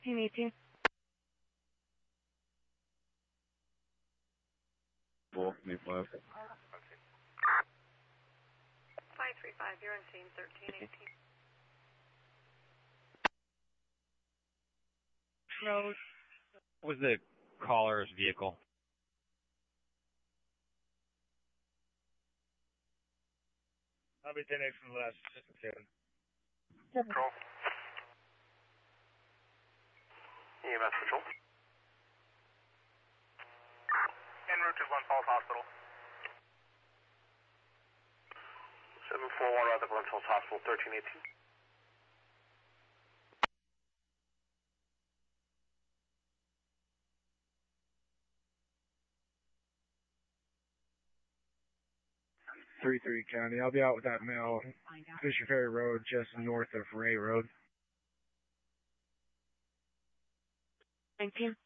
1318. 425. 535, you're on scene 1318. Road. What was the caller's vehicle? I'll be 10-8 from the last 7. Control. EMS Patrol. En route to Glen Falls Hospital. 741 at the Glen Falls Hospital, 1318. Three County. I'll be out with that male. Fisher Ferry Road, just north of Ray Road. 19.